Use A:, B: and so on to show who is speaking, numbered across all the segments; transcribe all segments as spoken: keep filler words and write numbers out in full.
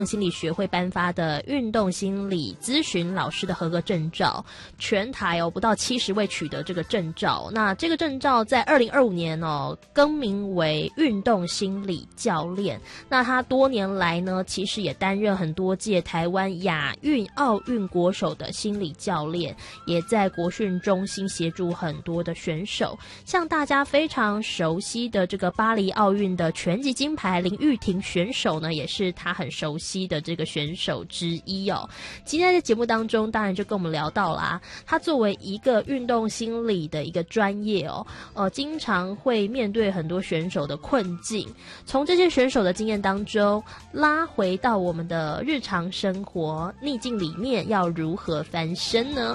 A: 心理学会颁发的运动心理咨询老师的合格证照，全台哦不到七十位取得这个证照。那这个证照在二零二五年哦更名为运动心理教练。那他多年来呢，其实也担任很多届台湾亚运、奥运国手的心理教练，也在国训中心协助很多的选手，像大家非常熟悉的这个巴黎奥运的拳击金牌林玉婷选手呢，也是他很熟悉的这个选手之一哦。今天在节目当中当然就跟我们聊到啦，他作为一个运动心理的一个专业哦，呃，经常会面对很多选手的困境，从这些选手的经验当中拉回到我们的日常生活逆境里面，要如何翻身呢？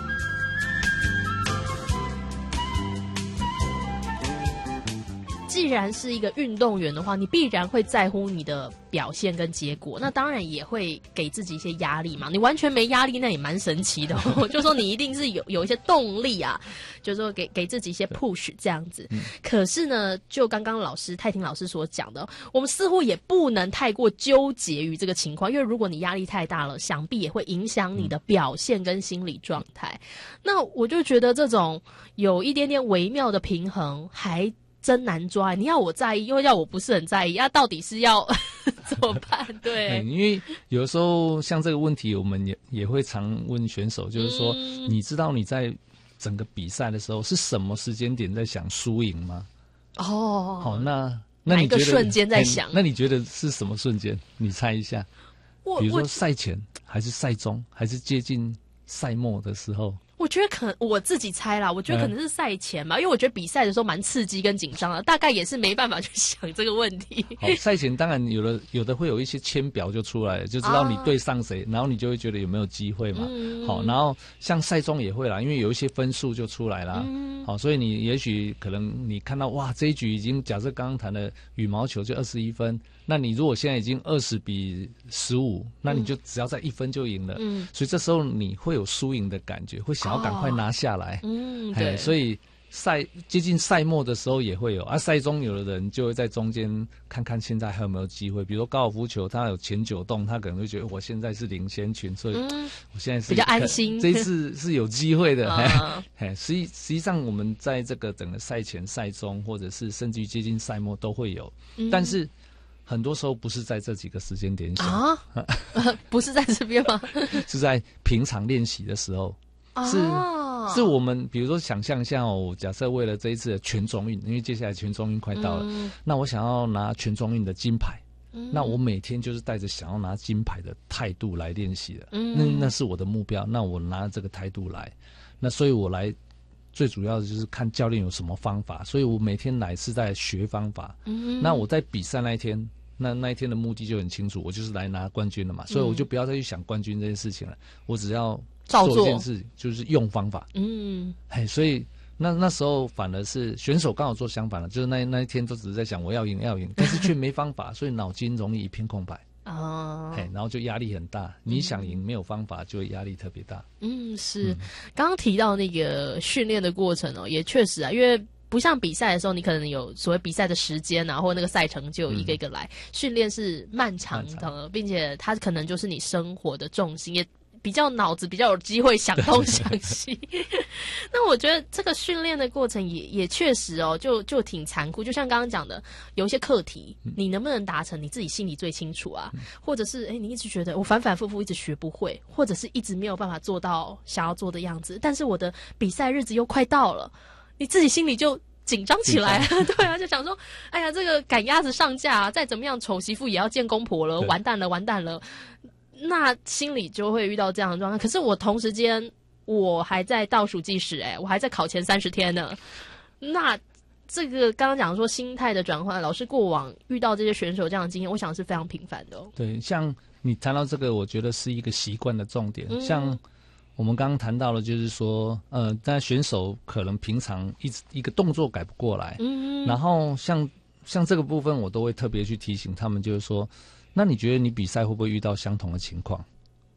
A: 既然是一个运动员的话，你必然会在乎你的表现跟结果，那当然也会给自己一些压力嘛。你完全没压力，那也蛮神奇的哦。就说你一定是有有一些动力啊，就是说给给自己一些 push 这样子。嗯、可是呢，就刚刚老师泰婷老师所讲的，我们似乎也不能太过纠结于这个情况，因为如果你压力太大了，想必也会影响你的表现跟心理状态。嗯、那我就觉得这种有一点点微妙的平衡还真难抓，你要我在意，又要我不是很在意，那、啊、到底是要怎么办？对、
B: 嗯，因为有的时候像这个问题，我们也也会常问选手，就是说，嗯、你知道你在整个比赛的时候是什么时间点在想输赢吗？
A: 哦，
B: 好，那那你觉得哪一个
A: 瞬间在想？
B: 那你觉得是什么瞬间？你猜一下，比如说赛前，还是赛中，还是接近赛末的时候？
A: 我觉得可能我自己猜啦，我觉得可能是赛前吧，嗯、因为我觉得比赛的时候蛮刺激跟紧张的，大概也是没办法去想这个问题。
B: 好，赛前当然有的有的会有一些签表就出来了，就知道你对上谁，啊、然后你就会觉得有没有机会嘛。嗯、好，然后像赛中也会啦，因为有一些分数就出来啦。嗯、好，所以你也许可能你看到哇，这一局已经假设刚刚谈的羽毛球就二十一分。那你如果现在已经二十比十五，那你就只要在一分就赢了。嗯，所以这时候你会有输赢的感觉，会想要赶快拿下来。哦、嗯，对。所以赛接近赛末的时候也会有，啊，赛中有的人就会在中间看看现在还有没有机会。比如说高尔夫球，他有前九洞，他可能会觉得我现在是领先群，所以我现在是
A: 比较安心。
B: 这一次是有机会的。啊、实际实际上我们在这个整个赛前、赛中，或者是甚至于接近赛末都会有，嗯、但是很多时候不是在这几个时间点想啊、
A: 呃，不是在这边吗？
B: 是在平常练习的时候，啊、是是我们比如说想象一下哦，假设为了这一次的全中运，因为接下来全中运快到了，嗯、那我想要拿全中运的金牌，嗯、那我每天就是带着想要拿金牌的态度来练习的，嗯、那那是我的目标，那我拿这个态度来，那所以我来。最主要的就是看教练有什么方法，所以我每天来是在学方法。嗯，那我在比赛那一天，那那一天的目的就很清楚，我就是来拿冠军了嘛，嗯、所以我就不要再去想冠军这件事情了，我只要做一件事，就是用方法。嗯，哎，所以那那时候反而是选手刚好做相反了，就是那那一天都只是在想我要赢要赢，但是却没方法，所以脑筋容易一片空白。哦，然后就压力很大，你想赢没有方法，就会压力特别大。
A: 嗯，是。刚刚提到那个训练的过程哦，也确实啊，因为不像比赛的时候，你可能有所谓比赛的时间啊，或那个赛程就一个一个来。嗯、训练是漫长的，长并且它可能就是你生活的重心，也比较脑子比较有机会想东想西。那我觉得这个训练的过程也也确实哦，就就挺残酷。就像刚刚讲的，有一些课题，你能不能达成，你自己心里最清楚啊。嗯、或者是哎，你一直觉得我反反复复一直学不会，或者是一直没有办法做到想要做的样子，但是我的比赛日子又快到了，你自己心里就紧张起来。对啊，就想说，哎呀，这个赶鸭子上架啊，再怎么样丑媳妇也要见公婆了，完蛋了，完蛋了。那心里就会遇到这样的状况，可是我同时间我还在倒数计时，哎，我还在考前三十天呢。那这个刚刚讲说心态的转换，老师过往遇到这些选手这样的经验，我想是非常频繁的哦。
B: 对，像你谈到这个，我觉得是一个习惯的重点。嗯、像我们刚刚谈到了，就是说，呃，但选手可能平常一一个动作改不过来，嗯，然后像像这个部分，我都会特别去提醒他们，就是说。那你觉得你比赛会不会遇到相同的情况？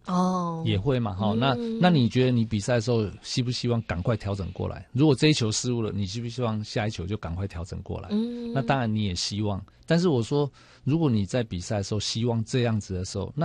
A: 哦，
B: 也会嘛，哈、嗯。那那你觉得你比赛的时候希不希望赶快调整过来？如果这一球失误了，你希不希望下一球就赶快调整过来？嗯，那当然你也希望。但是我说，如果你在比赛的时候希望这样子的时候，那